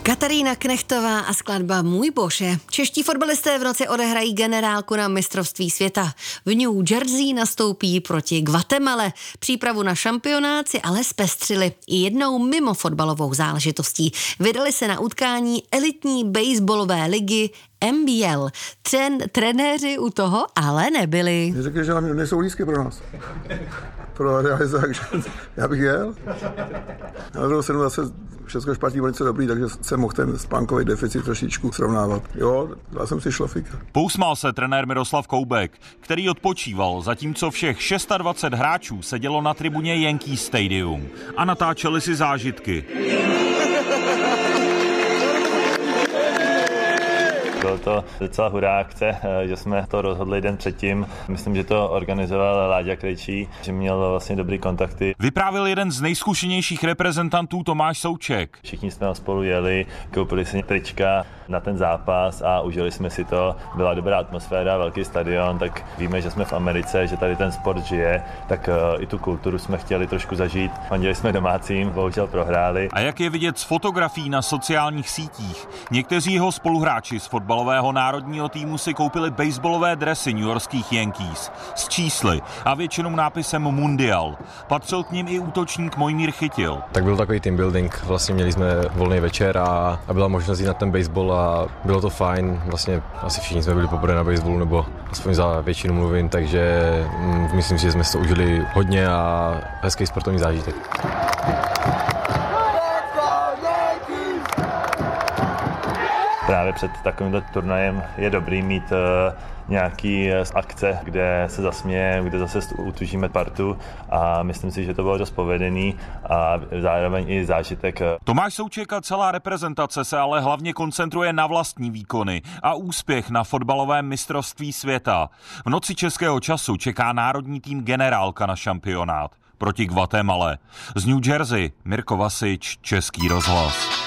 Katarína Knechtová a skladba Můj bože. Čeští fotbalisté v noci odehrají generálku na mistrovství světa. V New Jersey nastoupí proti Guatemale. Přípravu na šampionát si ale zpestřili i jednou mimo fotbalovou záležitostí. Vydali se na utkání elitní baseballové ligy NBL. Trenéři u toho ale nebyli. Řekli, že nám nejsou lístky pro nás. Pro realizaci, takže já bych jel. Na druhou stranu zase všechno špatný, bylo něco dobrý, takže jsem mohl ten spánkový deficit trošičku srovnávat. Jo, dal jsem si šlofíka. Pousmál se trenér Miroslav Koubek, který odpočíval, zatímco všech 26 hráčů sedělo na tribuně Yankee Stadium a natáčeli si zážitky. Bylo to docela hurá akce, že jsme to rozhodli den předtím. Myslím, že to organizoval Láďa Krejčí, že měl vlastně dobrý kontakty. Vyprávěl jeden z nejzkušenějších reprezentantů Tomáš Souček. Všichni jsme spolu jeli, koupili si trička na ten zápas a užili jsme si to. Byla dobrá atmosféra, velký stadion, tak víme, že jsme v Americe, že tady ten sport žije, tak i tu kulturu jsme chtěli trošku zažít. Fandili jsme domácím, bohužel prohráli. A jak je vidět z fotografií na sociálních sítích, někteří jeho spoluhráči z fotbalového národního týmu si koupili baseballové dresy newyorských Yankees s čísly a většinou nápisem Mundial. Patřil k nim i útočník Mojmír Chytil. Tak byl takový team building, vlastně měli jsme volný večer a byla možnost jít na ten baseball a bylo to fajn. Vlastně asi všichni jsme byli poprvé na baseballu, nebo aspoň za většinu mluvím, takže myslím si, že jsme si to užili hodně a hezký sportovní zážitek. Právě před takovýmto turnajem je dobrý mít nějaký akce, kde se zasměje, kde zase utužíme partu a myslím si, že to bylo dost povedený a zároveň i zážitek. Tomáš Souček a celá reprezentace se ale hlavně koncentruje na vlastní výkony a úspěch na fotbalovém mistrovství světa. V noci českého času čeká národní tým generálka na šampionát proti Guatemale. Z New Jersey Mirko Vasič, Český rozhlas.